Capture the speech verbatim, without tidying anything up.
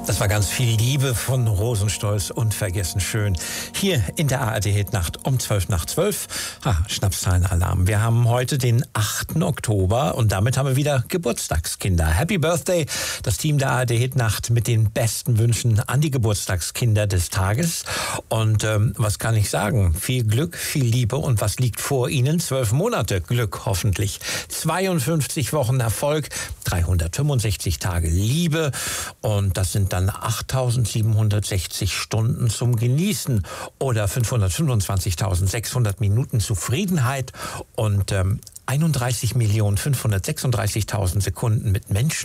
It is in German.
Das war ganz viel Liebe von Rosenstolz, unvergessen schön. Hier in der A R D-Hitnacht um zwölf nach zwölf. Ah, Schnapszahlenalarm. Wir haben heute den achten Oktober und damit haben wir wieder Geburtstagskinder. Happy Birthday, das Team der A R D-Hitnacht mit den besten Wünschen an die Geburtstagskinder des Tages. Und ähm, was kann ich sagen? Viel Glück, viel Liebe und was liegt vor Ihnen? Zwölf Monate Glück hoffentlich. zweiundfünfzig Wochen Erfolg, dreihundertfünfundsechzig Tage Liebe und das sind dann achttausendsiebenhundertsechzig Stunden zum Genießen oder fünfhundertfünfundzwanzigtausendsechshundert Minuten Zufriedenheit und ähm, einunddreißig Millionen fünfhundertsechsunddreißigtausend Sekunden mit Menschen